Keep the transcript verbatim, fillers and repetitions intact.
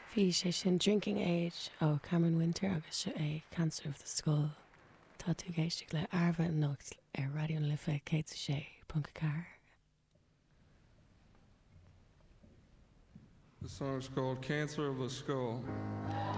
Bhí sé sin Drinking Age ó Cameron Winter agus é Cancer of the Skull. Tá tú géiste le arbha an nocht ar radio lifa cé sé punca car. The song is called Cancer of the Skull.